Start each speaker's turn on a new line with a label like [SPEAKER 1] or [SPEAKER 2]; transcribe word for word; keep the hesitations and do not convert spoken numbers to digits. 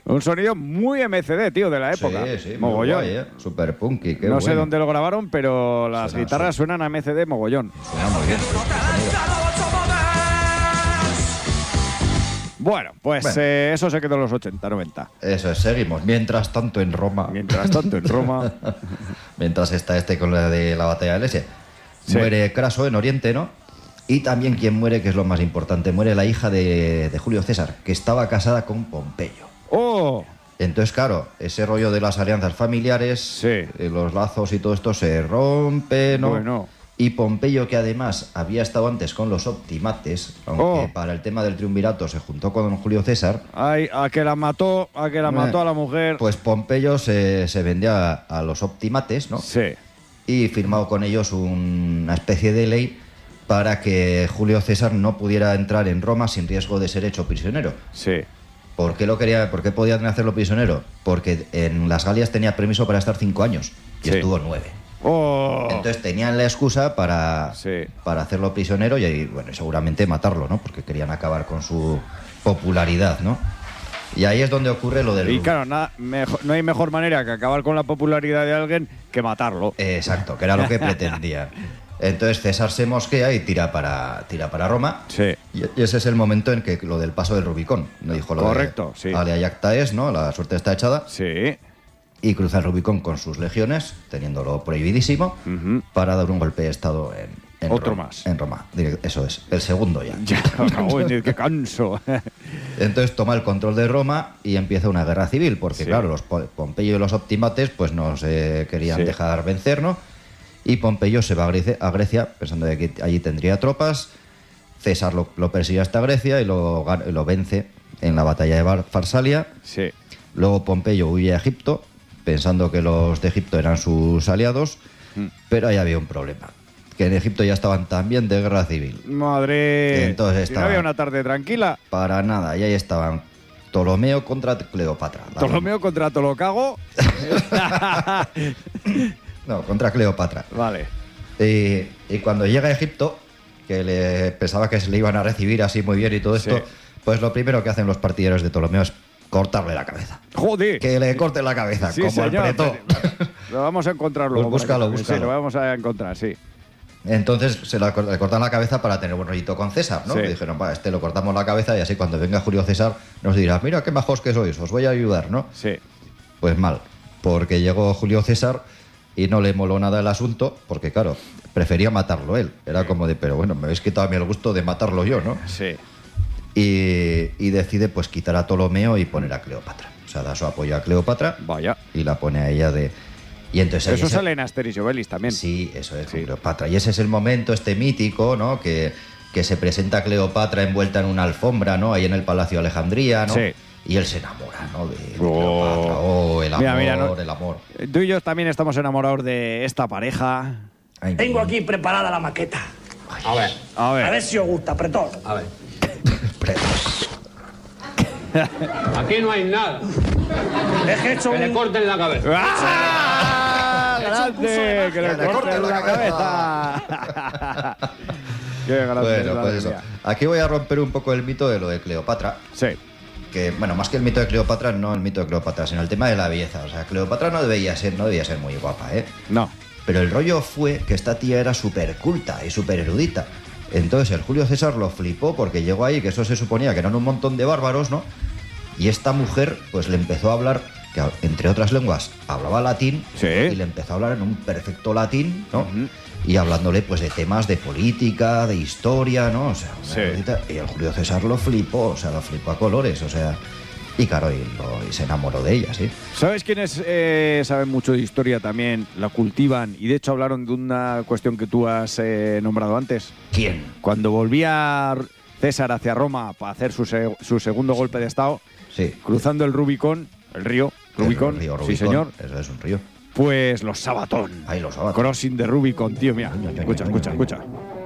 [SPEAKER 1] Un sonido muy M C D, tío, de la época.
[SPEAKER 2] Sí, sí,
[SPEAKER 1] mogollón.
[SPEAKER 2] Muy guay, ¿eh? Super punky, qué
[SPEAKER 1] No
[SPEAKER 2] bueno.
[SPEAKER 1] sé dónde lo grabaron, pero las
[SPEAKER 2] Suena,
[SPEAKER 1] guitarras
[SPEAKER 2] suena.
[SPEAKER 1] suenan a M C D mogollón.
[SPEAKER 2] Suena muy bien. Sí,
[SPEAKER 1] Bueno, pues
[SPEAKER 2] Bueno.
[SPEAKER 1] eh, eso se quedó en los ochenta, noventa.
[SPEAKER 2] eso es, seguimos. Mientras tanto en Roma,
[SPEAKER 1] Mientras tanto, en Roma...
[SPEAKER 2] mientras está este con la de la batalla de Alesia,
[SPEAKER 1] Sí.
[SPEAKER 2] muere Craso en Oriente, ¿no? Y también quien muere, que es lo más importante, muere la hija de, de Julio César, que estaba casada con Pompeyo.
[SPEAKER 1] ¡Oh!
[SPEAKER 2] Entonces, claro, ese rollo de las alianzas familiares,
[SPEAKER 1] Sí.
[SPEAKER 2] eh, los lazos y todo esto se rompe, ¿no?
[SPEAKER 1] Bueno.
[SPEAKER 2] Y Pompeyo, que además había estado antes con los Optimates, aunque
[SPEAKER 1] Oh.
[SPEAKER 2] para el tema del triunvirato se juntó con Julio César,
[SPEAKER 1] Ay, a que la mató, a que la mató a la mujer.
[SPEAKER 2] pues Pompeyo se, se vendía a, a los Optimates, ¿no?
[SPEAKER 1] Sí.
[SPEAKER 2] Y firmó con ellos un- una especie de ley para que Julio César no pudiera entrar en Roma sin riesgo de ser hecho prisionero.
[SPEAKER 1] Sí.
[SPEAKER 2] ¿Por qué lo quería? ¿Por qué podían hacerlo prisionero? Porque en las Galias tenía permiso para estar cinco años y
[SPEAKER 1] Sí.
[SPEAKER 2] estuvo nueve.
[SPEAKER 1] ¡Oh!
[SPEAKER 2] Entonces tenían la excusa para,
[SPEAKER 1] Sí.
[SPEAKER 2] para hacerlo prisionero y, bueno, seguramente matarlo, ¿no? Porque querían acabar con su popularidad, ¿no? Y ahí es donde ocurre lo del...
[SPEAKER 1] Y claro, nada, mejo- no hay mejor manera que acabar con la popularidad de alguien que matarlo.
[SPEAKER 2] Exacto, que era lo que pretendían. Entonces César se mosquea y tira para, tira para Roma.
[SPEAKER 1] Sí.
[SPEAKER 2] Y y ese es el momento en que lo del paso del Rubicón, no dijo lo
[SPEAKER 1] Correcto,
[SPEAKER 2] de
[SPEAKER 1] sí.
[SPEAKER 2] Alea Iacta es, ¿no? La suerte está echada.
[SPEAKER 1] Sí.
[SPEAKER 2] Y cruza el Rubicón con sus legiones, teniéndolo prohibidísimo,
[SPEAKER 1] Ujú.
[SPEAKER 2] para dar un golpe de estado en, en
[SPEAKER 1] Otro
[SPEAKER 2] Roma.
[SPEAKER 1] más.
[SPEAKER 2] En Roma, Direct- eso es, el segundo ya.
[SPEAKER 1] Ya, uy, qué canso.
[SPEAKER 2] Entonces toma el control de Roma y empieza una guerra civil, porque
[SPEAKER 1] Sí.
[SPEAKER 2] claro, los Po- Pompeyo y los Optimates pues no se querían
[SPEAKER 1] Sí.
[SPEAKER 2] dejar vencer, ¿no? Y Pompeyo se va a Grecia, a Grecia pensando de que allí tendría tropas. César lo, lo persigue hasta Grecia y lo, gan- lo vence en la batalla de Bar- Farsalia.
[SPEAKER 1] Sí.
[SPEAKER 2] Luego Pompeyo huye a Egipto, pensando que los de Egipto eran sus aliados,
[SPEAKER 1] Mm.
[SPEAKER 2] pero ahí había un problema, que en Egipto ya estaban también de guerra civil.
[SPEAKER 1] Madre.
[SPEAKER 2] Entonces
[SPEAKER 1] Si no
[SPEAKER 2] estaba-
[SPEAKER 1] había una tarde tranquila.
[SPEAKER 2] Para nada, y ahí estaban Ptolomeo contra Cleopatra.
[SPEAKER 1] Ptolomeo contra Tolocago.
[SPEAKER 2] No, contra Cleopatra.
[SPEAKER 1] Vale.
[SPEAKER 2] Y, y cuando llega a Egipto, que le pensaba que se le iban a recibir así muy bien y todo esto,
[SPEAKER 1] Sí.
[SPEAKER 2] pues lo primero que hacen los partidarios de Ptolomeo es cortarle la cabeza.
[SPEAKER 1] Joder.
[SPEAKER 2] Que le corten la cabeza,
[SPEAKER 1] Sí,
[SPEAKER 2] como al
[SPEAKER 1] señor.
[SPEAKER 2] Preto.
[SPEAKER 1] Lo vamos a encontrar luego.
[SPEAKER 2] Pues búscalo,
[SPEAKER 1] por aquí.
[SPEAKER 2] búscalo.
[SPEAKER 1] Sí, lo vamos a encontrar, sí.
[SPEAKER 2] Entonces se la, le cortan la cabeza para tener buen rollito con César, ¿no?
[SPEAKER 1] Sí.
[SPEAKER 2] Y dijeron, va, este lo cortamos la cabeza y así cuando venga Julio César nos dirá, mira qué majos que sois, os voy a ayudar, ¿no?
[SPEAKER 1] Sí.
[SPEAKER 2] Pues mal, porque llegó Julio César y no le moló nada el asunto, porque claro, prefería matarlo él. Era como de, pero bueno, me habéis quitado a mí el gusto de matarlo yo, ¿no?
[SPEAKER 1] Sí.
[SPEAKER 2] Y, y decide pues quitar a Ptolomeo y poner a Cleopatra. O sea, da su apoyo a Cleopatra
[SPEAKER 1] Vaya.
[SPEAKER 2] y la pone a ella de... Y entonces ahí
[SPEAKER 1] Eso
[SPEAKER 2] ese-
[SPEAKER 1] sale en Asterix y Obelix también.
[SPEAKER 2] Sí, eso es,
[SPEAKER 1] Sí.
[SPEAKER 2] Cleopatra. Y ese es el momento, este mítico, ¿no? Que, que se presenta Cleopatra envuelta en una alfombra, ¿no? Ahí en el Palacio de Alejandría, ¿no?
[SPEAKER 1] Sí.
[SPEAKER 2] Y él se enamora, ¿no? De, de
[SPEAKER 1] Oh.
[SPEAKER 2] Cleopatra. Oh, el amor,
[SPEAKER 1] Mira, mira, no-
[SPEAKER 2] el amor.
[SPEAKER 1] Tú y yo también estamos enamorados de esta pareja.
[SPEAKER 2] Ay,
[SPEAKER 3] Tengo aquí preparada la maqueta.
[SPEAKER 4] A ver,
[SPEAKER 1] A
[SPEAKER 3] A
[SPEAKER 1] ver.
[SPEAKER 3] ver si os gusta, pretón.
[SPEAKER 4] a ver.
[SPEAKER 2] pretos.
[SPEAKER 4] Aquí no hay nada.
[SPEAKER 3] Es que he hecho
[SPEAKER 4] Que le
[SPEAKER 3] un...
[SPEAKER 4] corten la cabeza.
[SPEAKER 1] ¡Ah! ¡Grande! ¡Que le
[SPEAKER 2] Que le
[SPEAKER 1] corten
[SPEAKER 2] corten
[SPEAKER 1] la
[SPEAKER 2] la
[SPEAKER 1] cabeza! ¡Qué grande!
[SPEAKER 2] Bueno,
[SPEAKER 1] madre
[SPEAKER 2] pues eso.
[SPEAKER 1] mía.
[SPEAKER 2] Aquí voy a romper un poco el mito de lo de Cleopatra.
[SPEAKER 1] Sí.
[SPEAKER 2] Que, bueno, más que el mito de Cleopatra, no el mito de Cleopatra, sino el tema de la belleza. O sea, Cleopatra no debía ser, no debía ser muy guapa, ¿eh?
[SPEAKER 1] No.
[SPEAKER 2] Pero el rollo fue que esta tía era súper culta y súper erudita. Entonces el Julio César lo flipó porque llegó ahí, que eso se suponía que eran un montón de bárbaros, ¿no? Y esta mujer, pues le empezó a hablar, que entre otras lenguas hablaba latín,
[SPEAKER 1] Sí.
[SPEAKER 2] y le empezó a hablar en un perfecto latín, ¿no?
[SPEAKER 1] Ujú.
[SPEAKER 2] Y hablándole, pues, de temas de política, de historia, ¿no? O sea, una
[SPEAKER 1] Sí.
[SPEAKER 2] erudita. Y el Julio César lo flipó, o sea, lo flipó a colores, o sea... Y claro, y, lo- y se enamoró de ella, sí.
[SPEAKER 1] ¿Sabes quiénes eh, saben mucho de historia también? La cultivan y de hecho hablaron de una cuestión que tú has eh, nombrado antes.
[SPEAKER 2] ¿Quién?
[SPEAKER 1] Cuando volvía César hacia Roma para hacer su, se- su segundo golpe de estado,
[SPEAKER 2] Sí.
[SPEAKER 1] cruzando el Rubicón, el río, Rubicón,
[SPEAKER 2] El río
[SPEAKER 1] sí
[SPEAKER 2] Rubicón,
[SPEAKER 1] señor,
[SPEAKER 2] Eso es un río.
[SPEAKER 1] pues los Sabatón.
[SPEAKER 2] Ahí los Sabatón.
[SPEAKER 1] Crossing de Rubicon, tío, mira.
[SPEAKER 2] Ño, Ño, Ño,
[SPEAKER 1] Escucha,
[SPEAKER 2] Ño,
[SPEAKER 1] escucha,
[SPEAKER 2] Ño.
[SPEAKER 1] escucha.